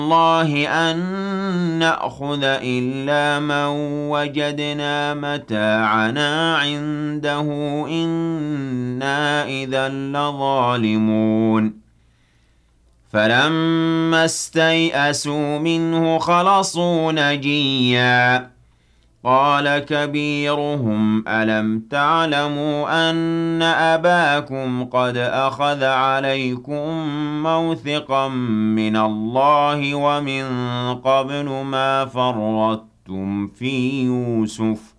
اللَّهِ أَن نَّأْخُذَ إِلَّا مَن وَجَدْنَا مَتَاعَنَا عِندَهُ إِنَّا إِذًا لَّظَالِمُونَ فَلَمَّا اسْتَيْأَسُوا مِنْهُ خَلَصُوا نَجِيًّا قَالَ كَبِيرُهُمْ أَلَمْ تَعْلَمُوا أَنَّ أَبَاكُمْ قَدْ أَخَذَ عَلَيْكُم مَّوْثِقًا مِّنَ اللَّهِ وَمِن قَبْلُ مَا فَرَّطتُمْ فِي يُوسُفَ ۖ